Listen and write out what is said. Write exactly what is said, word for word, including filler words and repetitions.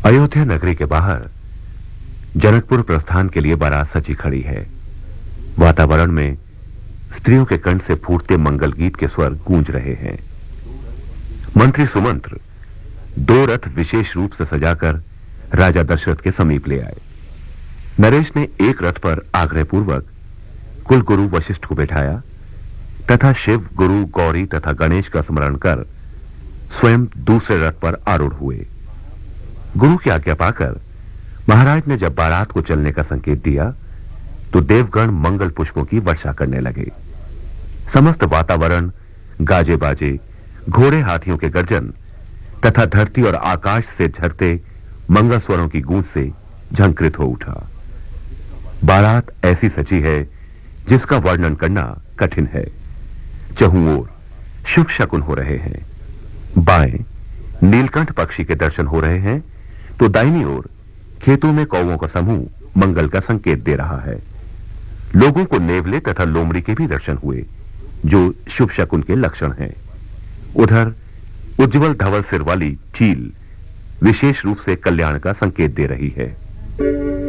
अयोध्या नगरी के बाहर जनकपुर प्रस्थान के लिए बारात सजी खड़ी है। वातावरण में स्त्रियों के कंठ से फूटते मंगल गीत के स्वर गूंज रहे हैं। मंत्री सुमंत्र दो रथ विशेष रूप से सजाकर राजा दशरथ के समीप ले आए। नरेश ने एक रथ पर आग्रहपूर्वक कुल गुरु वशिष्ठ को बैठाया तथा शिव, गुरु, गौरी तथा गणेश का स्मरण कर स्वयं दूसरे रथ पर आरूढ़ हुए। गुरु की आज्ञा पाकर महाराज ने जब बारात को चलने का संकेत दिया तो देवगण मंगल पुष्पों की वर्षा करने लगे। समस्त वातावरण गाजे बाजे, घोड़े हाथियों के गर्जन तथा धरती और आकाश से झरते मंगल स्वरों की गूंज से झंकृत हो उठा। बारात ऐसी सजी है जिसका वर्णन करना कठिन है। चहुं ओर शुभ शकुन हो रहे हैं। बाएं नीलकंठ पक्षी के दर्शन हो रहे हैं तो दाहिनी ओर खेतों में कौवों का समूह मंगल का संकेत दे रहा है। लोगों को नेवले तथा लोमड़ी के भी दर्शन हुए जो शुभ शकुन के लक्षण हैं। उधर उज्जवल धवल सिर वाली चील विशेष रूप से कल्याण का संकेत दे रही है।